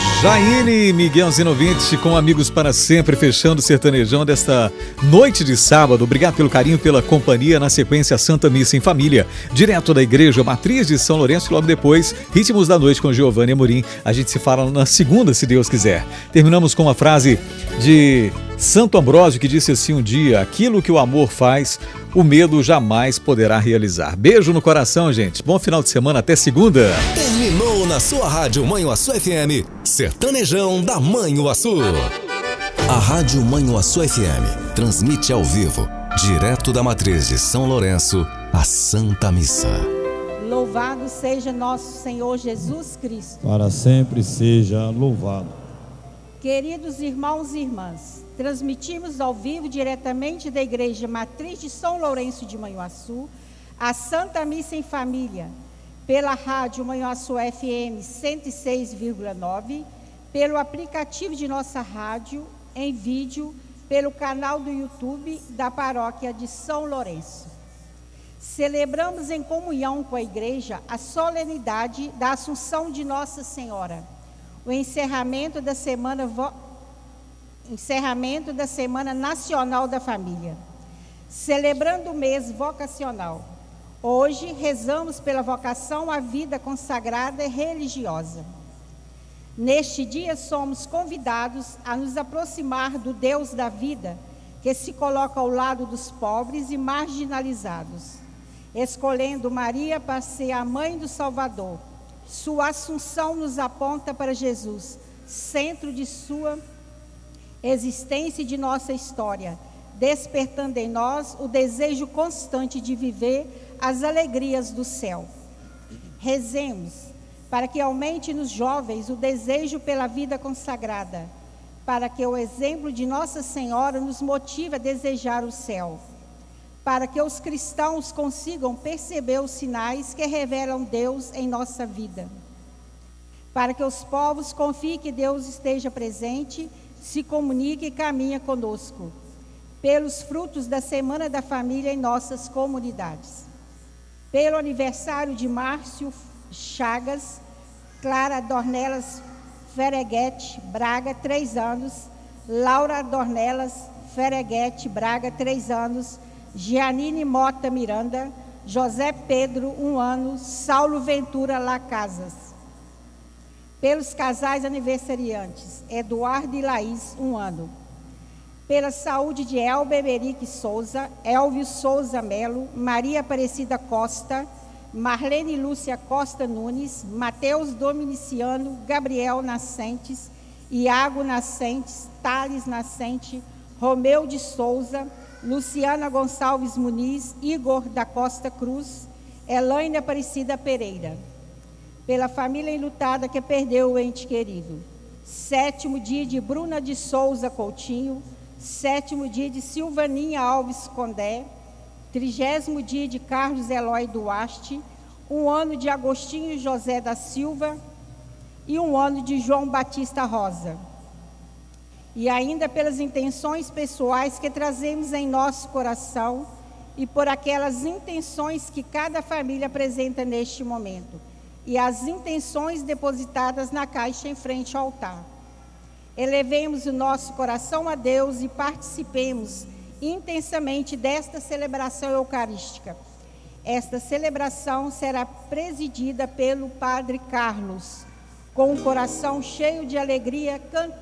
Jaine Miguel Zinovich com Amigos para Sempre, fechando o sertanejão desta noite de sábado. Obrigado pelo carinho, pela companhia. Na sequência, Santa Missa em Família, direto da Igreja Matriz de São Lourenço. E logo depois, Ritmos da Noite com Giovanni Amorim. A gente se fala na segunda, se Deus quiser. Terminamos com uma frase de Santo Ambrósio, que disse assim um dia: aquilo que o amor faz, o medo jamais poderá realizar. Beijo no coração, gente. Bom final de semana, até segunda. Terminou na sua rádio Manhuaçu FM, Sertanejão da Manhuaçu. A Rádio Manhuaçu FM transmite ao vivo, direto da Matriz de São Lourenço, a Santa Missa. Louvado seja nosso Senhor Jesus Cristo. Para sempre seja louvado. Queridos irmãos e irmãs, transmitimos ao vivo diretamente da Igreja Matriz de São Lourenço de Manhuaçu a Santa Missa em Família, pela rádio Manhuaçu FM 106,9, pelo aplicativo de nossa rádio, em vídeo, pelo canal do YouTube da Paróquia de São Lourenço. Celebramos em comunhão com a Igreja a solenidade da Assunção de Nossa Senhora, o encerramento da Semana Nacional da Família, celebrando o mês vocacional. Hoje rezamos pela vocação à vida consagrada e religiosa. Neste dia somos convidados a nos aproximar do Deus da vida, que se coloca ao lado dos pobres e marginalizados, escolhendo Maria para ser a mãe do Salvador. Sua assunção nos aponta para Jesus, centro de sua existência e de nossa história, despertando em nós o desejo constante de viver as alegrias do céu. Rezemos para que aumente nos jovens o desejo pela vida consagrada, para que o exemplo de Nossa Senhora nos motive a desejar o céu, para que os cristãos consigam perceber os sinais que revelam Deus em nossa vida, para que os povos confiem que Deus esteja presente, se comunique e caminha conosco, pelos frutos da Semana da Família em nossas comunidades. Pelo aniversário de Márcio Chagas, Clara Dornelas Fereguete Braga, 3 anos, Laura Dornelas Fereguete Braga, 3 anos, Gianine Mota Miranda, José Pedro, 1 ano, Saulo Ventura Lacasas. Pelos casais aniversariantes, Eduardo e Laís, 1 ano. Pela saúde de Elber Berique Souza, Elvio Souza Melo, Maria Aparecida Costa, Marlene Lúcia Costa Nunes, Mateus Dominiciano, Gabriel Nascentes, Iago Nascentes, Thales Nascente, Romeu de Souza, Luciana Gonçalves Muniz, Igor da Costa Cruz, Elaine Aparecida Pereira. Pela família enlutada que perdeu o ente querido. 7º dia de Bruna de Souza Coutinho, 7º dia de Silvaninha Alves Condé, 30º dia de Carlos Eloy Duarte, 1 ano de Agostinho José da Silva e 1 ano de João Batista Rosa. E ainda pelas intenções pessoais que trazemos em nosso coração e por aquelas intenções que cada família apresenta neste momento, e as intenções depositadas na caixa em frente ao altar. Elevemos o nosso coração a Deus e participemos intensamente desta celebração eucarística. Esta celebração será presidida pelo Padre Carlos, com o coração cheio de alegria, cantando